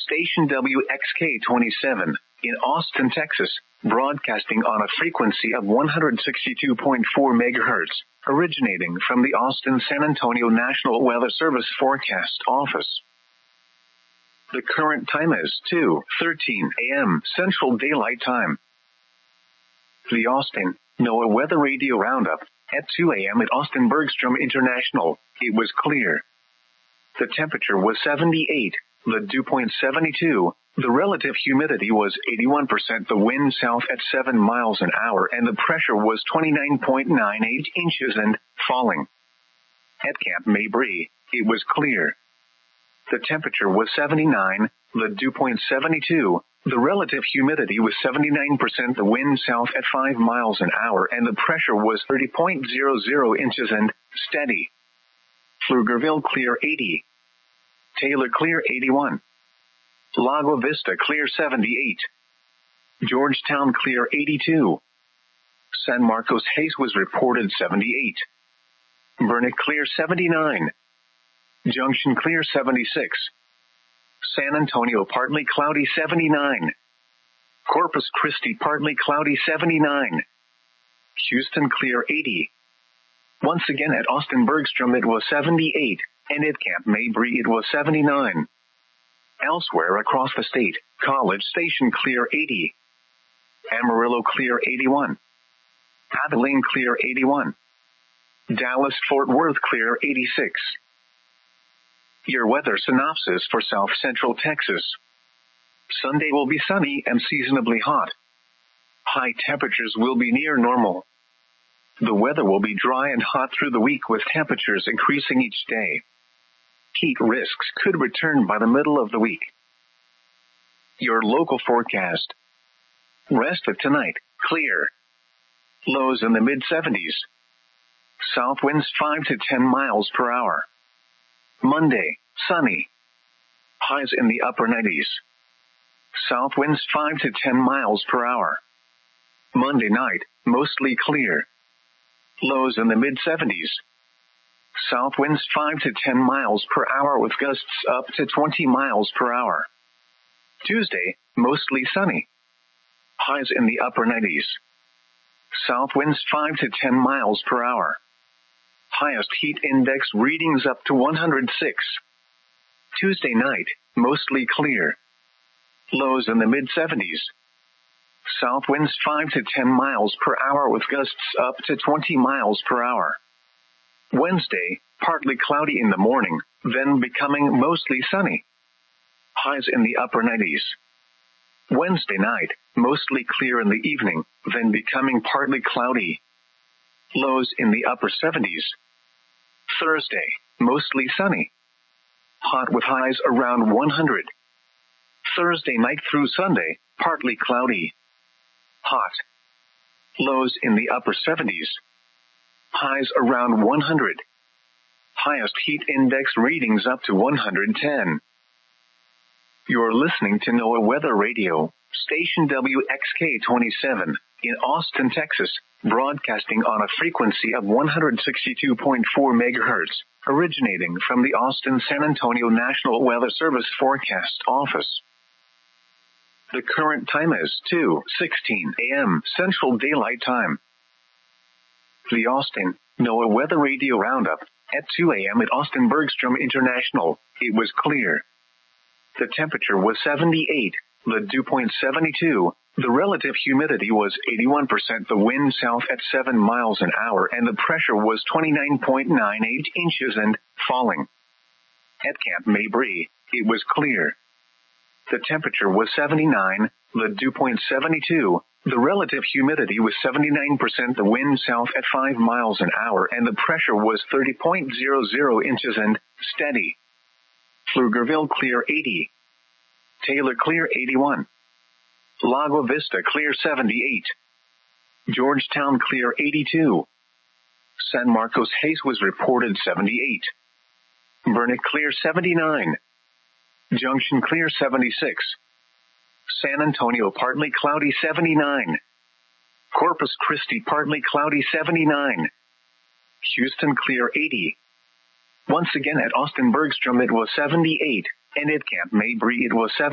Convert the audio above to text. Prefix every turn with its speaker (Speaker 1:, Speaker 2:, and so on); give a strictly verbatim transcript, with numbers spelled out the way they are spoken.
Speaker 1: station W X K twenty-seven, in Austin, Texas, broadcasting on a frequency of one hundred sixty-two point four megahertz, originating from the Austin-San Antonio National Weather Service Forecast Office. The current time is two thirteen a.m. Central Daylight Time. The Austin NOAA Weather Radio Roundup. At two a.m. at Austin Bergstrom International, it was clear. The temperature was seventy-eight, the dew point seventy-two, the relative humidity was eighty-one percent, the wind south at seven miles an hour, and the pressure was twenty-nine point nine eight inches and falling. At Camp Mabry, it was clear. The temperature was seventy-nine, the dew point seventy-two, the relative humidity was seventy-nine percent, the wind south at five miles an hour, and the pressure was thirty point zero zero inches and steady. Pflugerville clear eighty. Taylor clear eighty-one. Lago Vista clear seventy-eight. Georgetown clear eighty-two. San Marcos Hayes was reported seventy-eight. Burnet clear seventy-nine. Junction clear seventy-six. San Antonio partly cloudy seventy-nine. Corpus Christi partly cloudy seventy-nine. Houston clear eighty. Once again at Austin Bergstrom it was seventy-eight, and at Camp Mabry it was seventy-nine. Elsewhere across the state, College Station clear eighty. Amarillo clear eighty-one. Abilene clear eighty-one. Dallas Fort Worth clear eighty-six. Your weather synopsis for South Central Texas. Sunday will be sunny and seasonably hot. High temperatures will be near normal. The weather will be dry and hot through the week with temperatures increasing each day. Heat risks could return by the middle of the week. Your local forecast. Rest of tonight, clear. Lows in the mid seventies. South winds five to ten miles per hour. Monday, sunny. Highs in the upper nineties. South winds five to ten miles per hour. Monday night, mostly clear. Lows in the mid seventies. South winds five to ten miles per hour with gusts up to twenty miles per hour. Tuesday, mostly sunny. Highs in the upper nineties. South winds five to ten miles per hour. Highest heat index readings up to one hundred six. Tuesday night, mostly clear. Lows in the mid seventies. South winds five to ten miles per hour with gusts up to twenty miles per hour. Wednesday, partly cloudy in the morning, then becoming mostly sunny. Highs in the upper nineties. Wednesday night, mostly clear in the evening, then becoming partly cloudy. Lows in the upper seventies. Thursday, mostly sunny. Hot with highs around one hundred. Thursday night through Sunday, partly cloudy. Hot. Lows in the upper seventies. Highs around one hundred. Highest heat index readings up to one hundred ten. You're listening to NOAA Weather Radio, station W X K twenty-seven, in Austin, Texas, broadcasting on a frequency of one hundred sixty-two point four megahertz, originating from the Austin-San Antonio National Weather Service Forecast Office. The current time is two sixteen a.m. Central Daylight Time. The Austin NOAA Weather Radio Roundup. At two a.m. at Austin Bergstrom International, it was clear. The temperature was seventy-eight, the dew point seventy-two, the relative humidity was eighty-one percent, the wind south at seven miles an hour, and the pressure was twenty-nine point nine eight inches and falling. At Camp Mabry, it was clear. The temperature was seventy-nine, the dew point seventy-two, the relative humidity was seventy-nine percent, the wind south at five miles an hour, and the pressure was thirty point zero zero inches and steady. Pflugerville clear eighty. Taylor clear eighty-one. Lago Vista clear seventy-eight. Georgetown clear eighty-two. San Marcos Hayes was reported seventy-eight. Burnet clear seventy-nine. Junction clear seventy-six. San Antonio partly cloudy seventy-nine. Corpus Christi partly cloudy seventy-nine. Houston clear eighty. Once again at Austin Bergstrom it was seventy-eight, and at Camp Mabry it was seventy.